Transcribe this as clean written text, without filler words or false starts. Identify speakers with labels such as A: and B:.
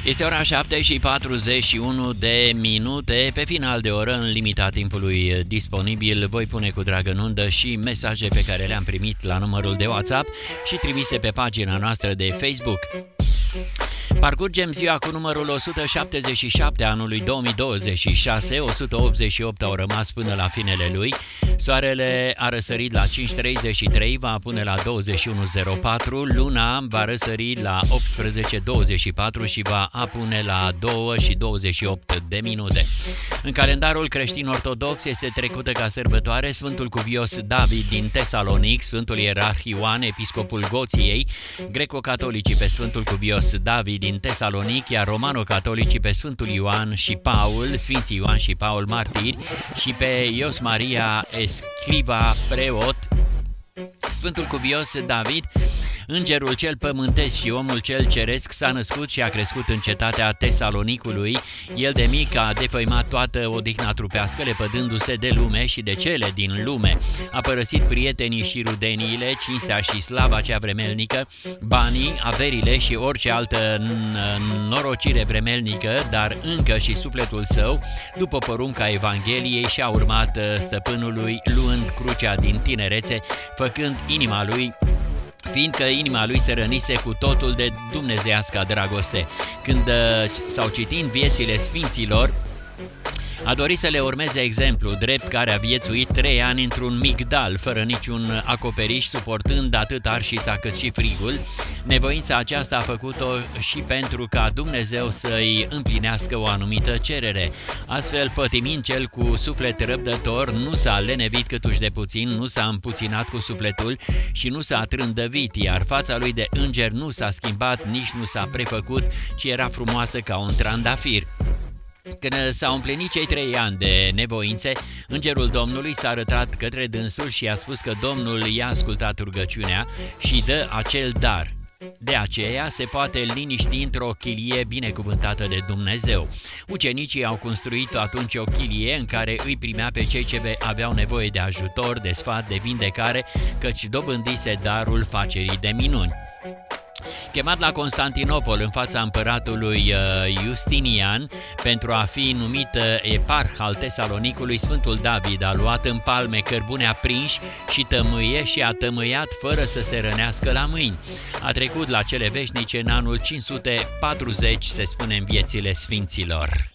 A: Este ora 7:41 de minute. Pe final de oră, în limita timpului disponibil, voi pune cu drag în undă și mesaje pe care le-am primit la numărul de WhatsApp și trimise pe pagina noastră de Facebook. Parcurgem ziua cu numărul 177 anului 2026, 188 au rămas până la finele lui. Soarele a răsărit la 5:33, va pune la 21:04, luna va răsări la 18:24 și va apune la 2:28 de minute. În calendarul creștin-ortodox este trecută ca sărbătoare Sfântul Cuvios David din Tesalonic, Sfântul Ierarh Ioan, episcopul Goției, greco-catolicii pe Sfântul Cuvios David din Tesalonic, iar romano-catolicii pe Sfântul Ioan și Paul, Sfinții Ioan și Paul martiri, și pe Ios Maria Escriva preot. Sfântul Cuvios David, îngerul cel pământesc și omul cel ceresc, s-a născut și a crescut în cetatea Tesalonicului. El de mic a defăimat toată odihna trupească, lepădându-se de lume și de cele din lume. A părăsit prietenii și rudeniile, cinstea și slava cea vremelnică, banii, averile și orice altă norocire vremelnică, dar încă și sufletul său, după porunca Evangheliei, și-a urmat stăpânului, luând crucea din tinerețe, fiindcă inima lui se rănise cu totul de dumnezeiasca dragoste. Când s-au citit viețile sfinților, a dorit să le urmeze exemplu, drept care a viețuit 3 ani într-un migdal, fără niciun acoperiș, suportând atât arșița cât și frigul. Nevoința aceasta a făcut-o și pentru ca Dumnezeu să-i împlinească o anumită cerere. Astfel, pătimind cel cu suflet răbdător, nu s-a lenevit câtuși de puțin, nu s-a împuținat cu sufletul și nu s-a trândăvit, iar fața lui de înger nu s-a schimbat, nici nu s-a prefăcut, ci era frumoasă ca un trandafir. Când s-au împlinit cei 3 ani de nevoințe, îngerul Domnului s-a arătat către dânsul și i-a spus că Domnul i-a ascultat rugăciunea și dă acel dar. De aceea se poate liniști într-o chilie binecuvântată de Dumnezeu. Ucenicii au construit atunci o chilie în care îi primea pe cei ce aveau nevoie de ajutor, de sfat, de vindecare, căci dobândise darul facerii de minuni. Chemat la Constantinopol în fața împăratului Justinian pentru a fi numit eparh al Tesalonicului, Sfântul David a luat în palme cărbune aprinși și tămâie și a tămâiat fără să se rănească la mâini. A trecut la cele veșnice în anul 540, se spune în viețile sfinților.